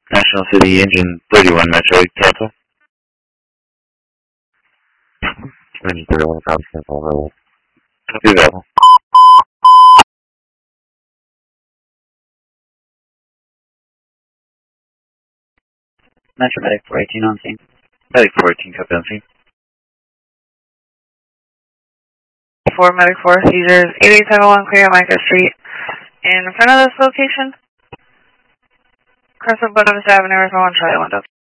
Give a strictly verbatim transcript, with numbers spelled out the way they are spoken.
National City Engine thirty-one Metro, cancel. Engine thirty-one, copy, cancel, available. Copy available. Metro Medic four eighteen on scene. Medic four eighteen, copy on scene. four Medic four, seizures eight eight seven one Clear Micah Street. In front of this location, Crescent Buenos Avenue, Arizona, Charlie one.